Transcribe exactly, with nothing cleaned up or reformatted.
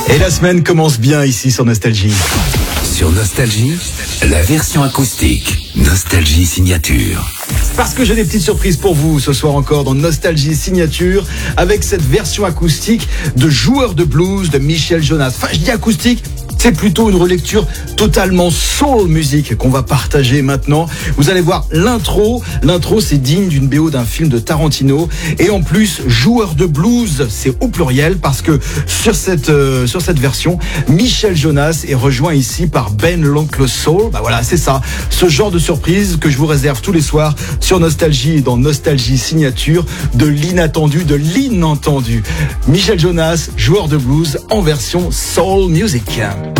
Et la semaine commence bien ici sur Nostalgie. Sur Nostalgie, la version acoustique. Nostalgie Signature. Parce que j'ai des petites surprises pour vous ce soir encore dans Nostalgie Signature avec cette version acoustique de Joueur de blues de Michel Jonas. Enfin, je dis acoustique, c'est plutôt une relecture totalement soul music qu'on va partager maintenant. Vous allez voir l'intro. L'intro, c'est digne d'une B O d'un film de Tarantino. Et en plus, Joueur de blues, c'est au pluriel parce que sur cette, euh, sur cette version, Michel Jonas est rejoint ici par Ben l'Oncle Soul. Bah voilà, c'est ça. Ce genre de surprise que je vous réserve tous les soirs sur Nostalgie et dans Nostalgie Signature, de l'inattendu, de l'inentendu. Michel Jonas, Joueur de blues en version soul music.